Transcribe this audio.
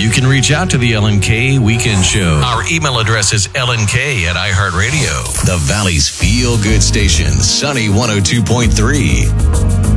you can reach out to the LNK Weekend Show. Our email address is lnk@iHeartRadio. The Valley's Feel Good Station, Sunny 102.3.